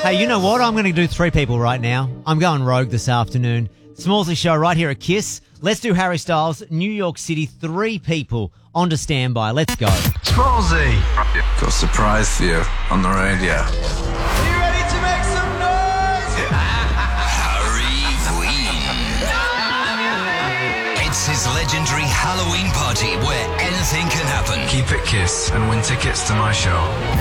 Hey, you know what? I'm going to do 3 people right now. I'm going rogue this afternoon. Smallsy Show right here at KISS. Let's do Harry Styles, New York City. 3 people on to standby. Let's go. Smallsy, got a surprise for you on the radio. Are you ready to make some noise? Harry Ween. It's his legendary Halloween party where anything can happen. Keep it KISS and win tickets to my show.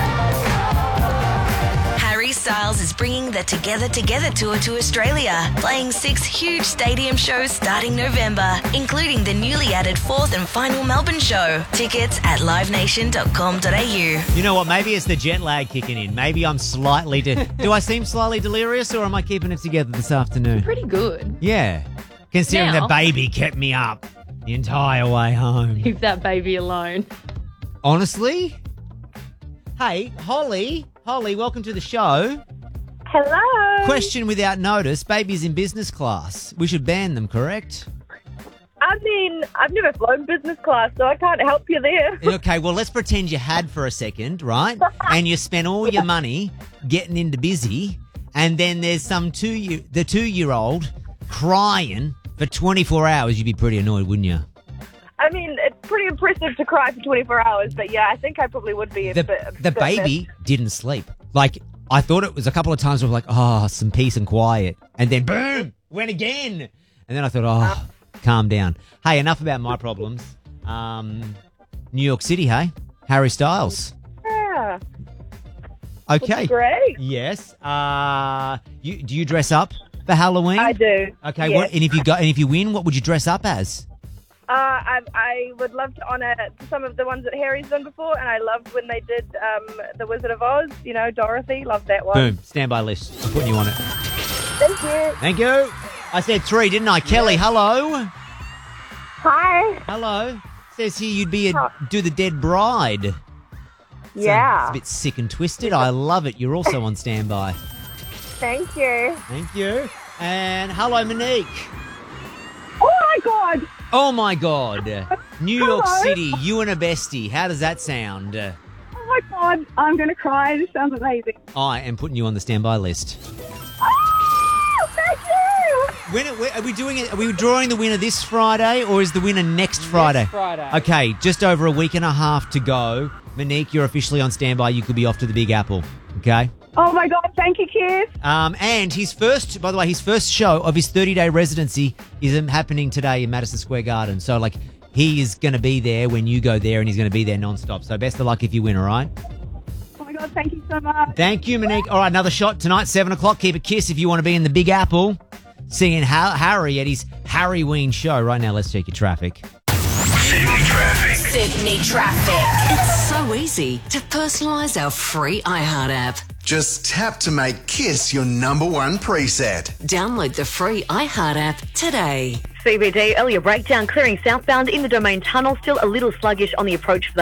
Harry Styles is bringing the Together Together tour to Australia, playing 6 huge stadium shows starting November, including the newly added 4th and final Melbourne show. Tickets at livenation.com.au. You know what? Maybe it's the jet lag kicking in. Maybe I'm slightly... Do I seem slightly delirious or am I keeping it together this afternoon? Pretty good. Yeah. Considering Now- the baby kept me up the entire way home. Leave that baby alone. Honestly? Hey, Holly, welcome to the show. Hello. Question without notice. Baby's in business class. We should ban them, correct? I mean, I've never flown business class, so I can't help you there. Okay, well, let's pretend you had for a second, right? And you spent all your money getting into busy, and then there's the 2-year-old crying for 24 hours. You'd be pretty annoyed, wouldn't you? I mean, it's pretty impressive to cry for 24 hours, but yeah, I think I probably would be The baby didn't sleep. Like, I thought it was a couple of times where I was like, oh, some peace and quiet. And then, boom, went again. And then I thought, oh, calm down. Hey, enough about my problems. New York City, hey? Harry Styles. Yeah. Okay. Great. Yes. Do you dress up for Halloween? I do. Okay. Yes. What? And if you win, what would you dress up as? I would love to honour some of the ones that Harry's done before, and I loved when they did The Wizard of Oz, you know, Dorothy, loved that one. Boom. Standby list. I'm putting you on it. Thank you. Thank you. I said 3, didn't I? Kelly, hello. Hi. Hello. Says here you'd do the dead bride. Yeah. It's a bit sick and twisted. I love it. You're also on standby. Thank you. Thank you. And hello, Monique. Oh, my God. Oh, my God. New York Hello. City, you and a bestie. How does that sound? Oh, my God. I'm going to cry. This sounds amazing. I am putting you on the standby list. Oh, thank you. When are we doing it? Are we drawing the winner this Friday or is the winner next Friday? Next Friday. Okay, just over a week and a half to go. Monique, you're officially on standby. You could be off to the Big Apple. Okay? Oh, my God. Thank you, Kiss. And his first show of his 30-day residency is happening today in Madison Square Garden. So, like, he is going to be there when you go there and he's going to be there nonstop. So, best of luck if you win, all right? Oh, my God. Thank you so much. Thank you, Monique. All right, another shot tonight, 7 o'clock. Keep it KISS if you want to be in the Big Apple. Seeing Harry at his Harry Ween show. Right now, let's check your traffic. Sydney traffic. It's so easy to personalise our free iHeart app. Just tap to make KISS your #1 preset. Download the free iHeart app today. CBD, earlier breakdown clearing southbound in the Domain Tunnel. Still a little sluggish on the approach for the